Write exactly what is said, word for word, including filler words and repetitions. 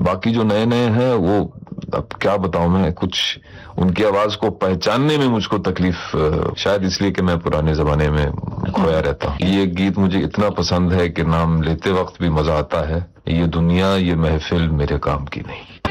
बाकी जो नए नए हैं वो अब क्या बताऊं मैं, कुछ उनकी आवाज को पहचानने में मुझको तकलीफ, शायद इसलिए कि मैं पुराने जमाने में खोया रहता हूँ। ये गीत मुझे इतना पसंद है कि नाम लेते वक्त भी मजा आता है, ये दुनिया ये महफिल मेरे काम की नहीं।